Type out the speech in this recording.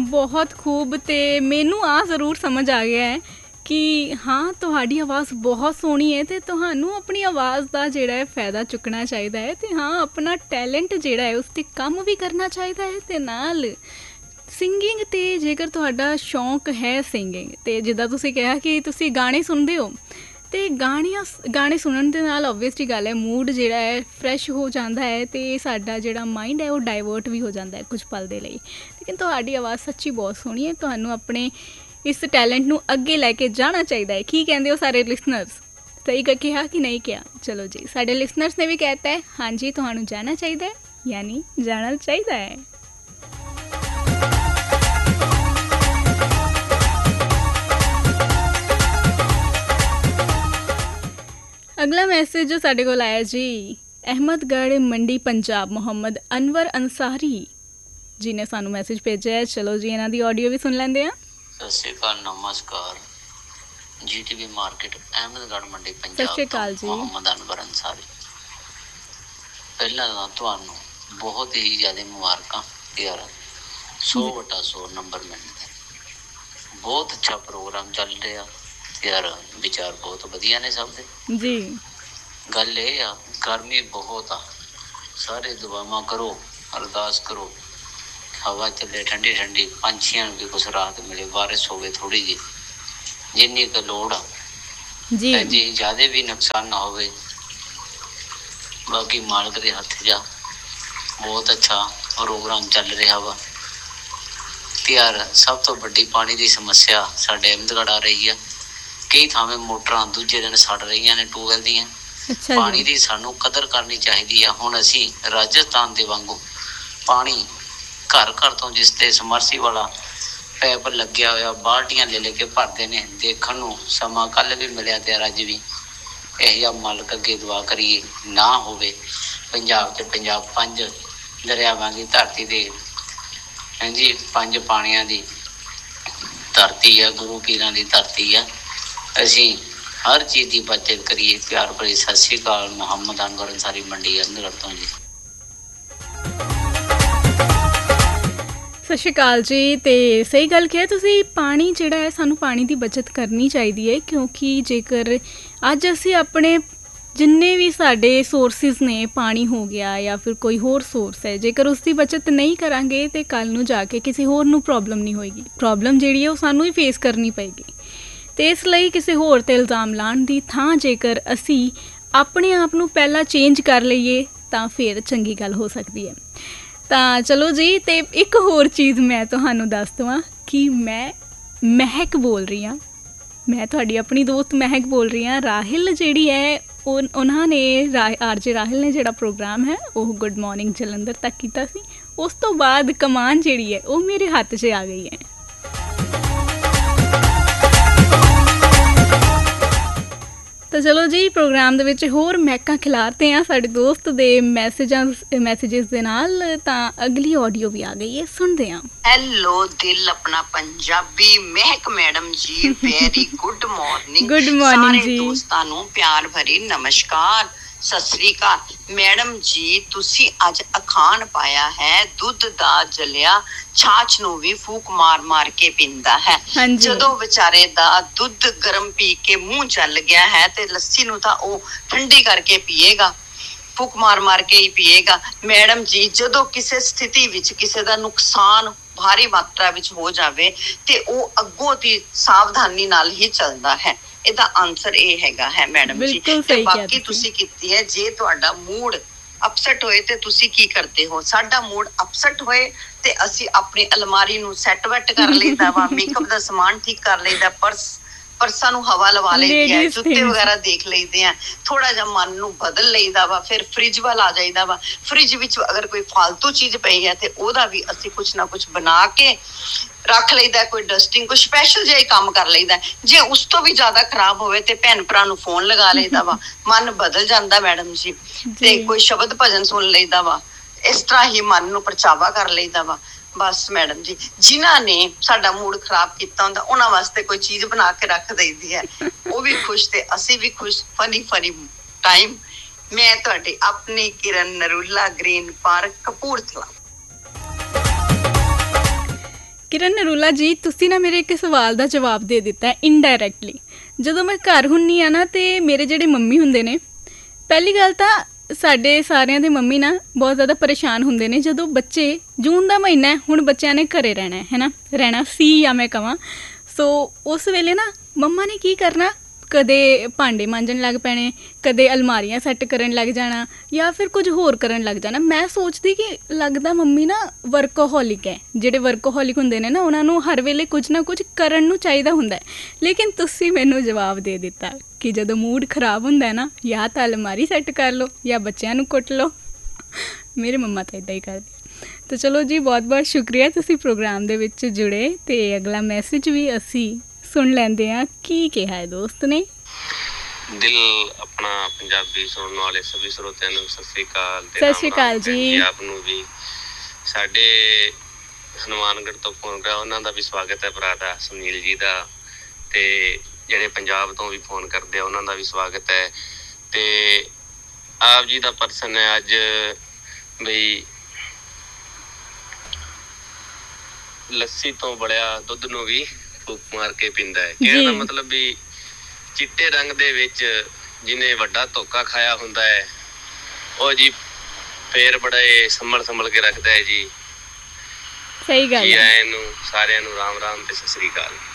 ਬਹੁਤ ਖੂਬ। ਅਤੇ ਮੈਨੂੰ ਆ ਜ਼ਰੂਰ ਸਮਝ ਆ ਗਿਆ ਹੈ ਕਿ ਹਾਂ ਤੁਹਾਡੀ ਆਵਾਜ਼ ਬਹੁਤ ਸੋਹਣੀ ਹੈ ਅਤੇ ਤੁਹਾਨੂੰ ਆਪਣੀ ਆਵਾਜ਼ ਦਾ ਜਿਹੜਾ ਹੈ ਫਾਇਦਾ ਚੁੱਕਣਾ ਚਾਹੀਦਾ ਹੈ ਅਤੇ ਹਾਂ ਆਪਣਾ ਟੈਲੈਂਟ ਜਿਹੜਾ ਹੈ ਉਸ 'ਤੇ ਕੰਮ ਵੀ ਕਰਨਾ ਚਾਹੀਦਾ ਹੈ। ਅਤੇ ਨਾਲ ਸਿੰਗਿੰਗ 'ਤੇ ਜੇਕਰ ਤੁਹਾਡਾ ਸ਼ੌਂਕ ਹੈ ਸਿੰਗਿੰਗ, ਅਤੇ ਜਿੱਦਾਂ ਤੁਸੀਂ ਕਿਹਾ ਕਿ ਤੁਸੀਂ ਗਾਣੇ ਸੁਣਦੇ ਹੋ, ਅਤੇ ਗਾਣੇ ਸੁਣਨ ਦੇ ਨਾਲ ਓਬਵੀਅਸਲੀ ਗੱਲ ਹੈ ਮੂਡ ਜਿਹੜਾ ਹੈ ਫਰੈਸ਼ ਹੋ ਜਾਂਦਾ ਹੈ ਅਤੇ ਸਾਡਾ ਜਿਹੜਾ ਮਾਈਂਡ ਹੈ ਉਹ ਡਾਇਵਰਟ ਵੀ ਹੋ ਜਾਂਦਾ ਹੈ ਕੁਝ ਪਲ ਦੇ ਲਈ। ਲੇਕਿਨ ਤੁਹਾਡੀ ਆਵਾਜ਼ ਸੱਚੀ ਬਹੁਤ ਸੋਹਣੀ ਹੈ, ਤੁਹਾਨੂੰ ਆਪਣੇ ਇਸ ਟੈਲੈਂਟ ਨੂੰ ਅੱਗੇ ਲੈ ਕੇ ਜਾਣਾ ਚਾਹੀਦਾ ਹੈ। ਕੀ ਕਹਿੰਦੇ ਹੋ ਸਾਰੇ ਲਿਸਨਰਸ? ਸਹੀ ਕਿਹਾ ਕਿ ਨਹੀਂ ਕਿਹਾ? ਚਲੋ ਜੀ, ਸਾਡੇ ਲਿਸਨਰਸ ਨੇ ਵੀ ਕਹਿਤਾ ਹੈ ਹਾਂਜੀ ਤੁਹਾਨੂੰ ਜਾਣਾ ਚਾਹੀਦਾ ਹੈ, ਯਾਨੀ ਜਾਣਾ ਚਾਹੀਦਾ ਹੈ। ਅਗਲਾ ਮੈਸੇਜ ਜੋ ਸਾਡੇ ਕੋਲ ਆਇਆ ਜੀ, ਅਹਿਮਦਗੜ੍ਹ ਮੰਡੀ ਪੰਜਾਬ ਮੁਹੰਮਦ ਅਨਵਰ ਅੰਸਾਰੀ ਜੀ ਨੇ ਸਾਨੂੰ ਮੈਸੇਜ ਭੇਜਿਆ ਹੈ। ਚਲੋ ਜੀ ਇਹਨਾਂ ਦੀ ਆਡੀਓ ਵੀ ਸੁਣ ਲੈਂਦੇ ਹਾਂ। ਸਤਿ ਸ਼੍ਰੀ ਅਕਾਲ, ਨਮਸਕਾਰ। GTV ਮਾਰਕੀਟ ਅਹਿਮਦਗੜ੍ਹ ਮੰਡੀ ਪੰਜਾਬ। ਸਤਿ ਸ਼੍ਰੀ ਅਕਾਲ ਜੀ, ਮੁਹੰਮਦ ਅਨਵਰ ਅੰਸਾਰੀ। ਪਹਿਲਾਂ ਤਾਂ ਤੁਹਾਨੂੰ ਬਹੁਤ ਹੀ ਜ਼ਿਆਦਾ ਮੁਬਾਰਕਾਂ ਯਾਰ, 100/100 ਨੰਬਰ ਮਿਲਦਾ। ਬਹੁਤ ਅੱਛਾ ਪ੍ਰੋਗਰਾਮ ਚੱਲ ਰਿਹਾ ਯਾਰ, ਵਿਚਾਰ ਬਹੁਤ ਵਧੀਆ ਨੇ ਸਭ ਦੇ ਜੀ। ਗੱਲ ਇਹ ਆ, ਗਰਮੀ ਬਹੁਤ ਆ, ਸਾਰੇ ਦੁਆਵਾਂ ਕਰੋ, ਅਰਦਾਸ ਕਰੋ ਹਵਾ ਚੱਲੇ ਠੰਡੀ ਠੰਡੀ, ਪੰਛੀਆਂ ਨੂੰ ਵੀ ਕੁਛ ਰਾਹਤ ਮਿਲੇ, ਬਾਰਿਸ਼ ਹੋਵੇ ਥੋੜ੍ਹੀ ਜਿਹੀ ਜਿੰਨੀ ਕੁ ਲੋੜ ਆ ਜੀ, ਜ਼ਿਆਦਾ ਵੀ ਨੁਕਸਾਨ ਨਾ ਹੋਵੇ। ਬਾਕੀ ਮਾਲਕ ਦੇ ਹੱਥ ਜਾ। ਬਹੁਤ ਅੱਛਾ ਪ੍ਰੋਗਰਾਮ ਚੱਲ ਰਿਹਾ ਵਾ ਤੇ ਯਾਰ ਸਭ ਤੋਂ ਵੱਡੀ ਪਾਣੀ ਦੀ ਸਮੱਸਿਆ ਸਾਡੇ ਅਹਿਮਦਗੜ੍ਹ ਆ ਰਹੀ ਆ। ਕਈ ਥਾਵੇਂ ਮੋਟਰਾਂ ਦੂਜੇ ਦਿਨ ਸੜ ਰਹੀਆਂ ਨੇ ਟਿਊਬਵੈੱਲ ਦੀਆਂ। ਪਾਣੀ ਦੀ ਸਾਨੂੰ ਕਦਰ ਕਰਨੀ ਚਾਹੀਦੀ ਆ। ਹੁਣ ਅਸੀਂ ਰਾਜਸਥਾਨ ਦੇ ਵਾਂਗੂ ਪਾਣੀ ਘਰ ਘਰ ਤੋਂ, ਜਿਸ 'ਤੇ ਸਮਰਸੀਬਲ ਵਾਲਾ ਪੈਪ ਲੱਗਿਆ ਹੋਇਆ, ਬਾਲਟੀਆਂ ਲੈ ਕੇ ਭਰਦੇ ਨੇ। ਦੇਖਣ ਨੂੰ ਸਮਾਂ ਕੱਲ੍ਹ ਵੀ ਮਿਲਿਆ ਤੇ ਅੱਜ ਵੀ ਇਹੋ ਜਿਹਾ ਮਾਲਕ ਅੱਗੇ ਦੁਆ ਕਰੀਏ ਨਾ ਹੋਵੇ ਪੰਜਾਬ 'ਚ। ਪੰਜਾਬ 5 ਦਰਿਆਵਾਂ ਦੀ ਧਰਤੀ ਦੇ ਹਾਂਜੀ, 5 ਪਾਣੀਆਂ ਦੀ ਧਰਤੀ ਆ, ਗੁਰੂ ਪੀਰਾਂ ਦੀ ਧਰਤੀ ਆ। ਅਸੀਂ ਹਰ ਚੀਜ਼ ਦੀ ਬੱਚਤ ਕਰੀਏ। ਪਿਆਰ ਭਰੀ ਸਤਿ ਸ਼੍ਰੀ ਅਕਾਲ। ਮੁਹੰਮਦ ਅਨਵਰ ਅੰਸਾਰੀ, ਮੰਡੀ ਅਹਿਮਦਗੜ੍ਹ ਤੋਂ ਜੀ। ਸਤਿ ਸ਼੍ਰੀ ਅਕਾਲ ਜੀ। ਅਤੇ ਸਹੀ ਗੱਲ ਕਿਹਾ ਤੁਸੀਂ, ਪਾਣੀ ਜਿਹੜਾ ਹੈ ਸਾਨੂੰ ਪਾਣੀ ਦੀ ਬੱਚਤ ਕਰਨੀ ਚਾਹੀਦੀ ਹੈ, ਕਿਉਂਕਿ ਜੇਕਰ ਅੱਜ ਅਸੀਂ ਆਪਣੇ ਜਿੰਨੇ ਵੀ ਸਾਡੇ ਸੋਰਸਿਸ ਨੇ, ਪਾਣੀ ਹੋ ਗਿਆ ਜਾਂ ਫਿਰ ਕੋਈ ਹੋਰ ਸੋਰਸ ਹੈ, ਜੇਕਰ ਉਸ ਦੀ ਬੱਚਤ ਨਹੀਂ ਕਰਾਂਗੇ ਤਾਂ ਕੱਲ੍ਹ ਨੂੰ ਜਾ ਕੇ ਕਿਸੇ ਹੋਰ ਨੂੰ ਪ੍ਰੋਬਲਮ ਨਹੀਂ ਹੋਏਗੀ। ਪ੍ਰੋਬਲਮ ਜਿਹੜੀ ਹੈ ਉਹ ਸਾਨੂੰ ਹੀ ਫੇਸ ਕਰਨੀ ਪਏਗੀ। ਅਤੇ ਇਸ ਲਈ ਕਿਸੇ ਹੋਰ 'ਤੇ ਇਲਜ਼ਾਮ ਲਾਉਣ ਦੀ ਥਾਂ ਜੇਕਰ ਅਸੀਂ ਆਪਣੇ ਆਪ ਨੂੰ ਪਹਿਲਾਂ ਚੇਂਜ ਕਰ ਲਈਏ ਤਾਂ ਫਿਰ ਚੰਗੀ ਗੱਲ ਹੋ ਸਕਦੀ ਹੈ। ਤਾਂ ਚਲੋ ਜੀ, ਅਤੇ ਇੱਕ ਹੋਰ ਚੀਜ਼ ਮੈਂ ਤੁਹਾਨੂੰ ਦੱਸ ਦੇਵਾਂ ਕਿ ਮੈਂ ਮਹਿਕ ਬੋਲ ਰਹੀ ਹਾਂ। ਮੈਂ ਤੁਹਾਡੀ ਆਪਣੀ ਦੋਸਤ ਮਹਿਕ ਬੋਲ ਰਹੀ ਹਾਂ। ਰਾਹਿਲ ਜਿਹੜੀ ਹੈ ਉਹਨਾਂ ਨੇ RJ ਰਾਹਿਲ ਨੇ ਜਿਹੜਾ ਪ੍ਰੋਗਰਾਮ ਹੈ ਉਹ ਗੁੱਡ ਮੋਰਨਿੰਗ ਜਲੰਧਰ ਤੱਕ ਕੀਤਾ ਸੀ। ਉਸ ਤੋਂ ਬਾਅਦ ਕਮਾਨ ਜਿਹੜੀ ਹੈ ਉਹ ਮੇਰੇ ਹੱਥ 'ਚ ਆ ਗਈ ਹੈ। ਤਾਂ ਚਲੋ ਜੀ, ਪ੍ਰੋਗਰਾਮ ਦੇ ਵਿੱਚ ਹੋਰ ਮਹਿਕਾਂ ਖਿਲਾਰਦੇ ਹਾਂ ਸਾਡੇ ਦੋਸਤ ਦੇ ਮੈਸੇਜਿਸ ਦੇ ਨਾਲ। ਤਾਂ ਅਗਲੀ ਆਡੀਓ ਵੀ ਆ ਗਈ ਹੈ, ਸੁਣਦੇ ਹਾਂ। ਹੈਲੋ ਦਿਲ ਆਪਣਾ ਪੰਜਾਬੀ, ਮਹਿਕ ਮੈਡਮ ਜੀ, very good morning. Good morning ਜੀ। ਸਾਰੇ ਦੋਸਤਾਂ ਨੂੰ ਪਿਆਰ ਭਰੀ ਨਮਸਕਾਰ, ਸਤਿ ਸ੍ਰੀ ਅਕਾਲ। ਮੈਡਮ ਜੀ, ਤੁਸੀਂ ਅੱਜ ਅਖਾਣ ਪਾਇਆ ਹੈ, ਦੁੱਧ ਦਾ ਜਲਿਆ ਛਾਛ ਨੂੰ ਵੀ ਫੂਕ ਮਾਰ ਮਾਰ ਕੇ ਪੀਂਦਾ ਹੈ। ਜਦੋਂ ਵਿਚਾਰੇ ਦਾ ਦੁੱਧ ਗਰਮ ਪੀ ਕੇ ਮੂੰਹ ਚੱਲ ਗਿਆ ਹੈ ਤੇ ਲੱਸੀ ਨੂੰ ਤਾਂ ਉਹ ਠੰਡੀ ਕਰਕੇ ਪੀਏਗਾ, ਫੂਕ ਮਾਰ ਮਾਰ ਕੇ ਹੀ ਪੀਏਗਾ। ਮੈਡਮ ਜੀ, ਜਦੋਂ ਕਿਸੇ ਸਥਿਤੀ ਵਿੱਚ ਕਿਸੇ ਦਾ ਨੁਕਸਾਨ ਭਾਰੀ ਮਾਤਰਾ ਵਿੱਚ ਹੋ ਜਾਵੇ ਤੇ ਉਹ ਅੱਗੋਂ ਦੀ ਸਾਵਧਾਨੀ ਨਾਲ ਹੀ ਚੱਲਦਾ ਹੈ। ਇਹਦਾ ਆਨਸਰ ਇਹ ਹੈਗਾ ਹੈ ਮੈਡਮ ਜੀ। ਤੇ ਬਾਕੀ ਤੁਸੀਂ ਕੀਤੀ ਹੈ, ਜੇ ਤੁਹਾਡਾ ਮੂਡ ਅਪਸੈਟ ਹੋਏ ਤੇ ਤੁਸੀਂ ਕੀ ਕਰਦੇ ਹੋ? ਸਾਡਾ ਮੂਡ ਅਪਸੈਟ ਹੋਏ ਤੇ ਅਸੀਂ ਆਪਣੀ ਅਲਮਾਰੀ ਨੂੰ ਸੈੱਟ ਵੈਟ ਕਰ ਲਈਦਾ ਵਾ, ਮੇਕਅਪ ਦਾ ਸਮਾਨ ਠੀਕ ਕਰ ਲਈਦਾ, ਪਰਸਾਂ ਨੂੰ ਹਵਾ ਲਵਾ ਲਈਦੀ ਹੈ, ਜੁੱਤੇ ਵਗੈਰਾ ਦੇਖ ਲਈਦੇ ਆ, ਥੋੜਾ ਜਿਹਾ ਮਨ ਨੂੰ ਬਦਲ ਲਈਦਾ ਵਾ। ਫਿਰ ਫਰਿੱਜ ਵੱਲ ਆ ਜਾਈਦਾ ਵਾ। ਫਰਿੱਜ ਵਿੱਚ ਅਗਰ ਕੋਈ ਫਾਲਤੂ ਚੀਜ਼ ਪਈ ਹੈ ਤੇ ਉਹਦਾ ਵੀ ਅਸੀਂ ਕੁਛ ਨਾ ਕੁਛ ਬਣਾ ਕੇ ਰੱਖ ਲਈਦਾ, ਕੋਈ ਡਸਟਿੰਗ, ਕੋਈ ਸਪੈਸ਼ਲ ਜਿਹਾ ਕੰਮ ਕਰ ਲਈਦਾ। ਜੇ ਉਸ ਤੋਂ ਵੀ ਜ਼ਿਆਦਾ ਖਰਾਬ ਹੋਵੇ ਤੇ ਭੈਣ ਭਰਾ ਨੂੰ ਫੋਨ ਲਗਾ ਲਈਦਾ ਵਾ, ਮਨ ਬਦਲ ਜਾਂਦਾ ਮੈਡਮ ਜੀ। ਤੇ ਕੋਈ ਸ਼ਬਦ ਭਜਨ ਸੁਣ ਲਈਦਾ ਵਾ, ਇਸ ਤਰ੍ਹਾਂ ਹੀ ਮਨ ਨੂੰ ਪਰਚਾਵਾ ਕਰ ਲਈਦਾ ਵਾ। ਬਸ ਮੈਡਮ ਜੀ, ਜਿਨ੍ਹਾਂ ਨੇ ਸਾਡਾ ਮੂਡ ਖਰਾਬ ਕੀਤਾ ਹੁੰਦਾ ਉਹਨਾਂ ਵਾਸਤੇ ਕੋਈ ਚੀਜ਼ ਬਣਾ ਕੇ ਰੱਖ ਦਈਦੀ ਹੈ, ਉਹ ਵੀ ਖੁਸ਼ ਤੇ ਅਸੀਂ ਵੀ ਖੁਸ਼। Funny time. ਮੈਂ ਤੁਹਾਡੀ ਆਪਣੀ ਕਿਰਨ ਨਰੂਲਾ, ਗ੍ਰੀਨ ਪਾਰਕ, ਕਪੂਰਥਲਾ। ਕਿਰਨ ਨਰੂਲਾ ਜੀ, ਤੁਸੀਂ ਨਾ ਮੇਰੇ ਇੱਕ ਸਵਾਲ ਦਾ ਜਵਾਬ ਦੇ ਦਿੱਤਾ ਇਨਡਾਇਰੈਕਟਲੀ। ਜਦੋਂ ਮੈਂ ਘਰ ਹੁੰਦੀ ਹਾਂ ਨਾ ਅਤੇ ਮੇਰੇ ਜਿਹੜੇ ਮੰਮੀ ਹੁੰਦੇ ਨੇ, ਪਹਿਲੀ ਗੱਲ ਤਾਂ ਸਾਡੇ ਸਾਰਿਆਂ ਦੇ ਮੰਮੀ ਨਾ ਬਹੁਤ ਜ਼ਿਆਦਾ ਪਰੇਸ਼ਾਨ ਹੁੰਦੇ ਨੇ ਜਦੋਂ ਬੱਚੇ, ਜੂਨ ਦਾ ਮਹੀਨਾ ਹੈ, ਹੁਣ ਬੱਚਿਆਂ ਨੇ ਘਰੇ ਰਹਿਣਾ ਹੈ ਨਾ, ਰਹਿਣਾ ਸੀ ਜਾਂ ਮੈਂ ਕਹਾਂ। ਸੋ ਉਸ ਵੇਲੇ ਨਾ ਮੰਮਾ ਨੇ ਕੀ ਕਰਨਾ, ਕਦੇ ਭਾਂਡੇ ਮਾਂਜਣ ਲੱਗ ਪੈਣੇ, ਕਦੇ ਅਲਮਾਰੀਆਂ ਸੈੱਟ ਕਰਨ ਲੱਗ ਜਾਣਾ, ਜਾਂ ਫਿਰ ਕੁਝ ਹੋਰ ਕਰਨ ਲੱਗ ਜਾਣਾ। ਮੈਂ ਸੋਚਦੀ ਕਿ ਲੱਗਦਾ ਮੰਮੀ ਨਾ ਵਰਕੋਹੋਲਿਕ ਹੈ। ਜਿਹੜੇ ਵਰਕੋਹੋਲਿਕ ਹੁੰਦੇ ਨੇ ਨਾ, ਉਹਨਾਂ ਨੂੰ ਹਰ ਵੇਲੇ ਕੁਝ ਨਾ ਕੁਝ ਕਰਨ ਨੂੰ ਚਾਹੀਦਾ ਹੁੰਦਾ ਹੈ। ਲੇਕਿਨ ਤੁਸੀਂ ਮੈਨੂੰ ਜਵਾਬ ਦੇ ਦਿੱਤਾ ਕਿ ਜਦੋਂ ਮੂਡ ਖਰਾਬ ਹੁੰਦਾ ਨਾ, ਜਾਂ ਤਾਂ ਅਲਮਾਰੀ ਸੈੱਟ ਕਰ ਲਓ ਜਾਂ ਬੱਚਿਆਂ ਨੂੰ ਕੁੱਟ ਲਓ। ਮੇਰੇ ਮੰਮਾ ਤਾਂ ਇੱਦਾਂ ਹੀ ਕਰਦੇ। ਤਾਂ ਚਲੋ ਜੀ, ਬਹੁਤ ਬਹੁਤ ਸ਼ੁਕਰੀਆ ਤੁਸੀਂ ਪ੍ਰੋਗਰਾਮ ਦੇ ਵਿੱਚ ਜੁੜੇ। ਅਤੇ ਅਗਲਾ ਮੈਸੇਜ ਵੀ ਅਸੀਂ ਸੁਣ ਲੈਂਦੇ ਹਾਂ। ਕੀ ਕਿਹਾ ਹੈ ਦੋਸਤ ਨੇ? ਦਿਲ ਆਪਣਾ ਪੰਜਾਬੀ ਸੁਣਨ ਵਾਲੇ ਸਭੀ ਸਰੋਤਿਆਂ ਨੂੰ ਸਤਿ ਸ੍ਰੀ ਅਕਾਲ। ਸਤਿ ਸ਼੍ਰੀ ਅਕਾਲ ਜੀ। ਆਪ ਨੂੰ ਵੀ ਸਾਡੇ ਹਨੂੰਮਾਨਗੜ੍ਹ ਤੋਂ ਫੋਨ ਕਰਿਆ, ਉਹਨਾਂ ਦਾ ਵੀ ਸਵਾਗਤ ਹੈ, ਭਰਾ ਦਾ ਸੁਨੀਲ ਜੀ ਦਾ, ਤੇ ਜਿਹੜੇ ਪੰਜਾਬ ਤੋਂ ਵੀ ਫੋਨ ਕਰਦੇ ਆ ਉਹਨਾਂ ਦਾ ਵੀ ਸਵਾਗਤ ਹੈ। ਤੇ ਆਪ ਜੀ ਦਾ ਪਰਸਨ ਹੈ ਅੱਜ ਬਈ ਲੱਸੀ ਤੋਂ ਬੜਿਆ ਦੁੱਧ ਨੂੰ ਵੀ ਫੂਕ ਮਾਰ ਕੇ ਪੀਂਦਾ ਹੈ। ਕਹਿਣ ਦਾ ਮਤਲਬ ਵੀ ਚਿੱਟੇ ਰੰਗ ਦੇ ਵਿੱਚ ਜਿਹਨੇ ਵੱਡਾ ਧੋਖਾ ਖਾਇਆ ਹੁੰਦਾ ਹੈ, ਉਹ ਜੀ ਫੇਰ ਬੜੇ ਸੰਭਲ ਕੇ ਰੱਖਦਾ ਹੈ ਜੀ। ਸਹੀ ਗੱਲ ਹੈ। ਇਹਨੂੰ ਸਾਰਿਆਂ ਨੂੰ ਰਾਮ ਰਾਮ ਤੇ ਸਤਿ ਸ੍ਰੀ ਅਕਾਲ।